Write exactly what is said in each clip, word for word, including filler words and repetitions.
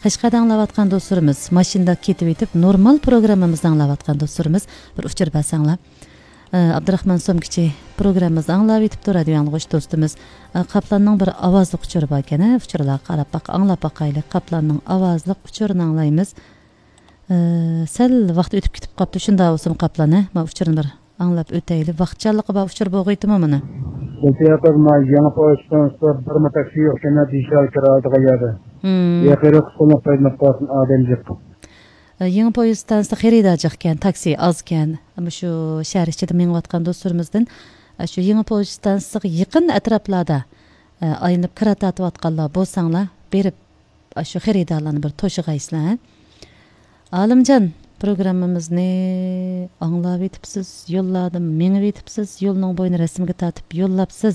Qashqada anglayotgan do'stlarimiz, mashinada ketib etib, normal programmamizni anglayotgan do'stlarimiz, bir uchur basanglar. Abdurahmon Somkichi programmamizni anglab etibdi, radio anglash do'stimiz. Qaplanning bir ovozli uchuri bor ekan, uchurlar qarab baq, anglab baqaylik. Qaplanning ovozli uchurini anglaymiz. Sal vaqt o'tib ketib qopti, shunda bo'lsin Qaplani, men uchurini bir anglab o'taylik. Vaqtchanligi bor uchur bo'g'aytimi buni? Teatr ma yana po'shton bir mataksi yo'q, yana dishal kiradiga yadi. Yaxiri qismi qo'yib qo'ysin odam jiq. Yangi poyezd stansiyasida xaridor jiqkan, taksi ozkan. Ama shu shahar ichida menayotgan do'stlarimizdan shu yangi poyezd stansiyasiga yaqin atroflarda aylanib kiratatayotganlar bo'lsanglar, berib shu xaridorlarni bir to'shig'aysizlar. Alimjon, programmamizni anglab etibsiz, yo'lladim, menib etibsiz, yo'lning bo'yini rasmga tortib yo'llabsiz.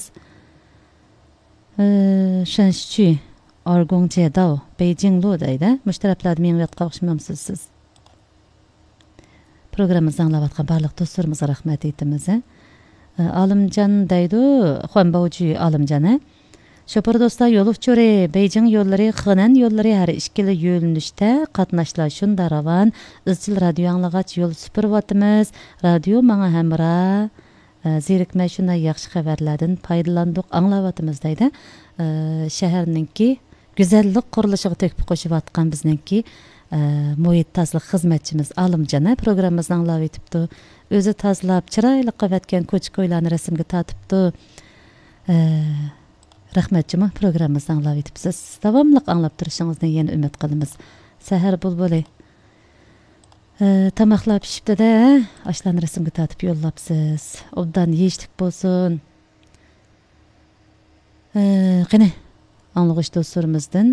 Shanxi, Argongje Dao, Beijing Lu deydi. Mushtaraflarda menib yotqoqshimamsiz siz. Programmamizni anglayotgan barliq do'stlarimizga rahmat aytamiz. Alimjon deydi, Xuanbaoji Alimjon. Şoför dostlar yol uçuri, Beijing yo'llari, Xenan yo'llari har ikkala yo'nalishda qatnashlar shunda ravan. Izchil radio anglag'ach yo'l supurayotimiz. Radio menga hamra, zerikmay shunday yaxshi xabarlardan foydalandik, anglayotimiz deydi. Shaharninki go'zallik qurilishiga to'kib qo'shayotgan bizninki muhit tozalik xizmatchimiz Alimjon programmamizni anglab etibdi. O'zi tozalab, chiroyli qilayotgan ko'ch-ko'ylarni rasmga tortibdi. Rahmatchimi programmamizni anglab etibsiz. Davomli anglab turishingizni yana umid qilamiz. Sahar bulbuli tamoqlar pishibdi-da, oshlarni rasmga tortib yo'llabsiz. Obdan yeyishlik bo'lsin. Qani anglag'ich do'stlarimizdan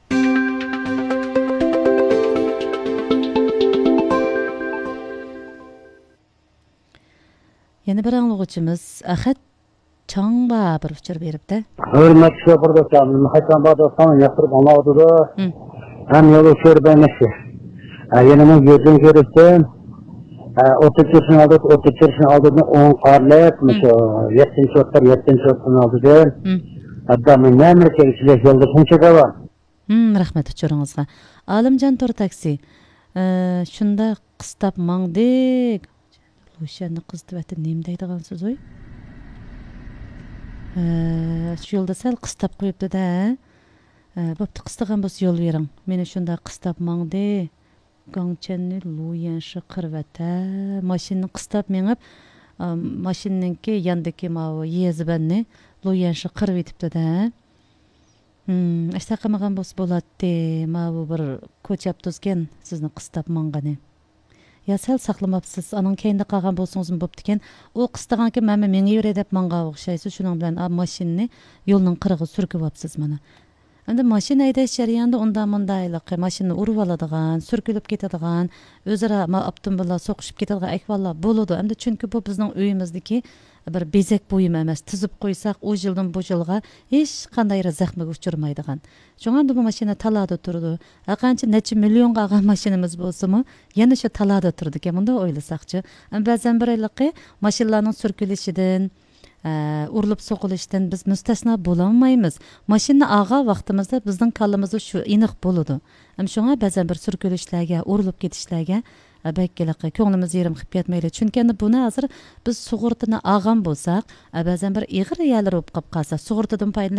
yana bir anglag'uchimiz Ahad Changba bir uchur beribdi. Hurmatli shoför do'stlarim, qachon borsan yoqtirib oladi. Ham yo'l ko'rbanisi. Yana men yerdan ko'rsam, o'ttirishni oldi, o'ttirishni oldi, o'n qarlab, o'sha yettinchi o'ttir, yettinchi o'ttirni oldi. Hatta men nima kelishiga yo'lda shuncha bor. Hmm, rahmat uchuringizga. Alimjon To'r taksi. Shunda qistab mangdik. O'shani qizdivatni nima deydigansiz o'y? Shu yo'lda sal qistab qo'yibdi-da. Bo'pti, qistagan bo'lsa yo'l bering. Meni shunda qistab mangdi. Gongchenni Luyanshi qirvata. Mashinani qistab mengib, mashinninki yandagi mavi yezibanni Luyanshi qirib etibdi-da. Hmm, ashta qilmagan bo'lsa bo'ladi. Mavi bir ko'chab tuzgan sizni qistab mangani. Ya sel saqlamapsiz, aның keyinda qolgan bo'lsangiz bo'pti ekan. U qistaganki men menga yure deb manga o'xshaysiz, shuning bilan mashinani yo'lning qirig'i surkibapsiz mana. Endi mashina haydash jarayonida unda mundaylik, mashinani urib oladigan, surkilib ketadigan, o'zaro avtomobillar so'qishib ketadigan ahvollar bo'ladi. Endi chunki bu bizning uyimizdagi bir bezak buyum emas, tizib qo'ysak, u yildan bu yilga hech qanday zaxmiga uchirmaydigan. Shunga bu mashina talada turdi. Qancha necha million qolgan mashinamiz bo'lsa-mu, yana shu talada turdi ekan, bunda o'ylasaqchi. Ba'zan bir oyliqi mashinalarning surkilishidan, urilib so'qilishdan biz mustasno bo'lolmaymiz. Mashina ag'a vaqtimizda bizning kallamizda shu aniq bo'ladi. Ham shunga ba'zan bir surkilishlarga, urilib ketishlarga Belki ko'nglimiz yerim qilib ketmaydi. Chunki endi buni hozir biz sug'urtani olgan bo'lsak, ba'zan bir ig'ir yerlar bo'lib qolib qolsa, sug'urtadan